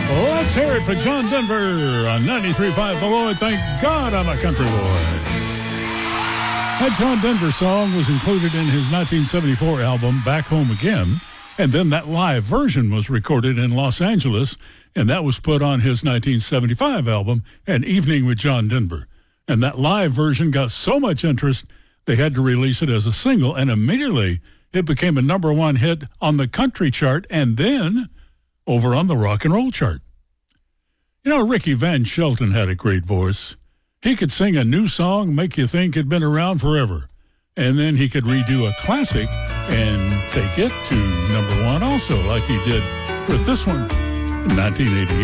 Let's hear it for John Denver on 93.5 The Lloyd. Thank God I'm a country boy. That John Denver song was included in his 1974 album, Back Home Again, and then that live version was recorded in Los Angeles, and that was put on his 1975 album, An Evening with John Denver. And that live version got so much interest, they had to release it as a single, and immediately it became a number one hit on the country chart and then over on the rock and roll chart. You know, Ricky Van Shelton had a great voice. He could sing a new song, make you think it'd been around forever. And then he could redo a classic and take it to number one also, like he did with this one in 1988.